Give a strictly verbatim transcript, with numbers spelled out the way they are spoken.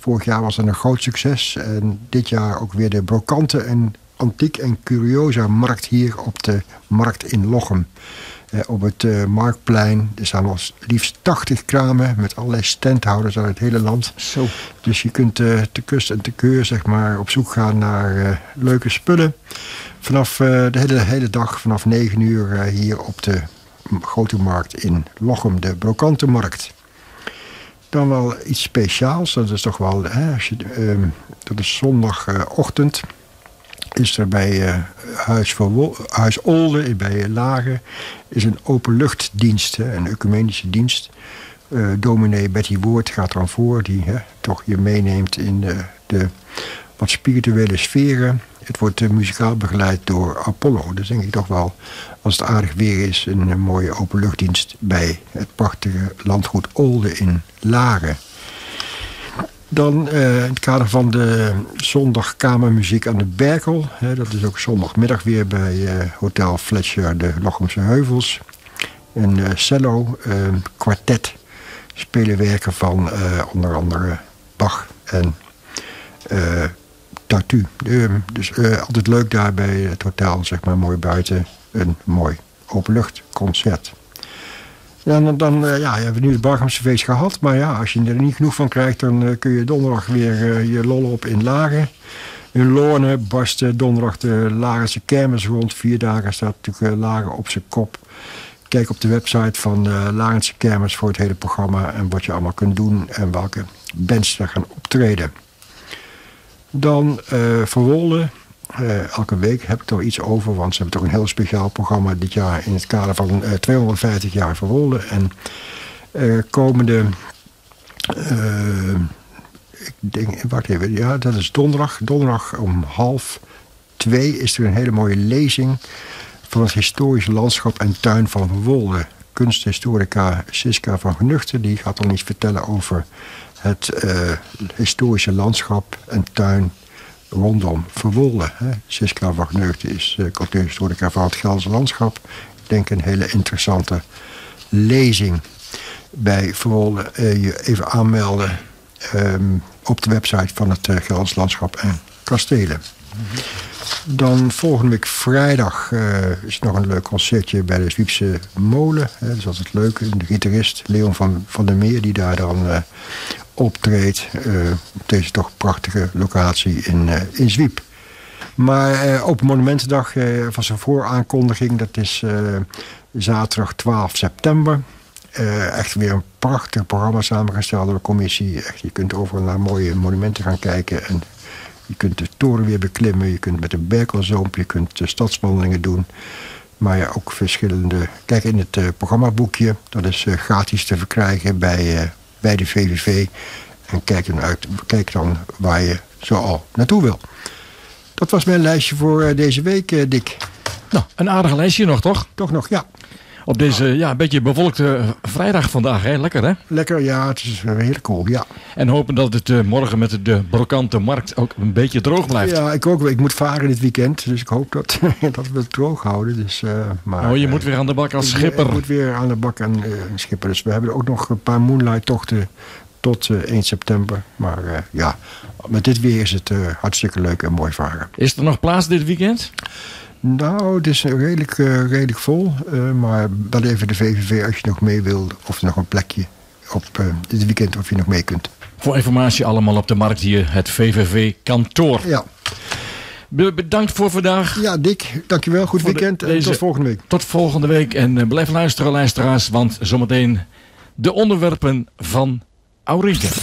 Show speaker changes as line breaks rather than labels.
vorig jaar was het een groot succes. En dit jaar ook weer de brokante en antiek en curiosa markt hier op de markt in Lochem. Eh, op het uh, Marktplein. Er staan al liefst tachtig kramen met allerlei standhouders uit het hele land.
Zo.
Dus je kunt uh, te kust en te keur zeg maar, op zoek gaan naar uh, leuke spullen. Vanaf uh, de hele, hele dag, vanaf negen uur uh, hier op de grote markt in Lochem, de brokante markt. Dan wel iets speciaals. Dat is toch wel, hè, als je, uh, dat is zondagochtend. Is er bij uh, Huis, Verwol- Huis Olde, bij Lage, is een openluchtdienst, hè, een ecumenische dienst. Uh, dominee Betty Woord gaat er aan voor, die hè, toch je meeneemt in de, de wat spirituele sferen. Het wordt uh, muzikaal begeleid door Apollo. Dus denk ik toch wel, als het aardig weer is, een, een mooie openluchtdienst bij het prachtige landgoed Olde in Lage. Dan uh, in het kader van de zondagkamermuziek aan de Berkel. Hè, dat is ook zondagmiddag weer bij uh, Hotel Fletcher de Lochemse Heuvels. Een uh, cello, uh, kwartet, spelen werken van uh, onder andere Bach en uh, Tartu. Uh, dus uh, altijd leuk daar bij het hotel, zeg maar, mooi buiten. Een mooi openluchtconcert. Ja, dan, dan uh, ja, we hebben nu het Barchamse feest gehad. Maar ja, als je er niet genoeg van krijgt, dan uh, kun je donderdag weer uh, je lollen op in Laren. In Loorne barst uh, donderdag de Larense kermis rond. Vier dagen staat natuurlijk uh, Laren op zijn kop. Kijk op de website van uh, Larense kermis voor het hele programma. En wat je allemaal kunt doen en welke bands er gaan optreden. Dan uh, Verwolde. Uh, elke week heb ik er iets over, want ze hebben toch een heel speciaal programma dit jaar in het kader van uh, tweehonderdvijftig jaar Verwolde. En uh, komende, uh, ik denk, wacht even, ja, dat is donderdag. Donderdag om half twee is er een hele mooie lezing van het historische landschap en tuin van Verwolde. Kunsthistorica Siska van Genuchten, die gaat dan iets vertellen over het uh, historische landschap en tuin rondom Verwolde. Hè. Siska van Genuchten is uh, cultuurhistorica van het Gelderse landschap. Ik denk een hele interessante lezing bij Verwolde. Uh, je even aanmelden um, op de website van het uh, Gelderse landschap en kastelen. Mm-hmm. Dan volgende week vrijdag uh, is nog een leuk concertje bij de Zwiepse Molen. Hè. Dat is altijd leuk. De gitarist Leon van, van der Meer die daar dan uh, optreedt uh, op deze toch prachtige locatie in, uh, in Zwiep. Maar uh, Open Monumentendag uh, was een vooraankondiging. Dat is uh, zaterdag twaalf september. Uh, echt weer een prachtig programma samengesteld door de commissie. Echt, je kunt overal naar mooie monumenten gaan kijken. En je kunt de toren weer beklimmen. Je kunt met de Berkelzoomp, je kunt de stadswandelingen doen. Maar ja, ook verschillende. Kijk in het uh, programmaboekje. Dat is uh, gratis te verkrijgen bij... Uh, bij de V V V. En kijk dan, uit, kijk dan waar je zo al naartoe wil. Dat was mijn lijstje voor uh, deze week, uh, Dick.
Nou, een aardig lijstje nog, toch?
Toch nog, ja.
Op deze ja, een beetje bewolkte uh, vrijdag vandaag, hè? Lekker, hè?
Lekker, ja. Het is uh, heel cool, ja.
En hopen dat het uh, morgen met de brokante markt ook een beetje droog blijft.
Ja, ik ook. Ik moet varen dit weekend. Dus ik hoop dat, dat we het droog houden. Dus, uh, maar,
oh, je
uh,
moet weer aan de bak als schipper.
Ik moet weer aan de bak en uh, schipper. Dus we hebben ook nog een paar moonlight-tochten tot uh, één september. Maar uh, ja, met dit weer is het uh, hartstikke leuk en mooi varen.
Is er nog plaats dit weekend?
Nou, het is redelijk, uh, redelijk vol. Uh, maar bel even de V V V als je nog mee wil. Of er nog een plekje op uh, dit weekend of je nog mee kunt.
Voor informatie allemaal op de markt hier, het V V V-kantoor.
Ja.
Bedankt voor vandaag.
Ja, Dick, dankjewel. Goed weekend en tot volgende week.
Tot volgende week en uh, blijf luisteren, luisteraars. Want zometeen de onderwerpen van Aurigen.